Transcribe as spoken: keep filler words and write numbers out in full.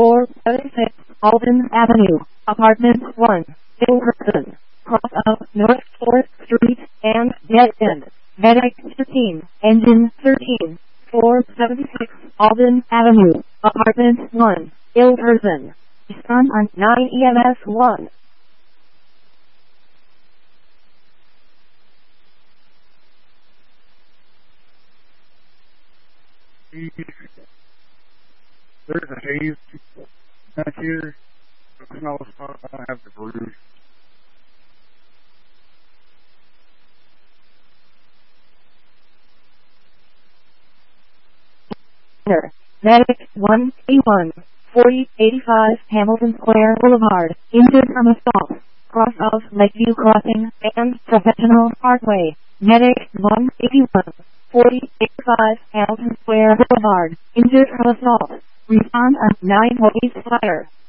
four seventy-six, Alden Avenue, Apartment one, Hilversum, cross of North fourth Street, and dead end. Medic fifteen, engine thirteen, four seventy-six, Alden Avenue, Apartment one, Hilversum. Respond on nine E M S one. There's a haze back here. The smell of smoke. I don't have the bruise. Medic one eighty-one, forty eighty-five Hamilton Square Boulevard, injured from assault, cross of Lakeview Crossing and Professional Parkway. Medic one eighty-one, forty eighty-five Hamilton Square Boulevard, injured from assault. Respond on nine one eight fire.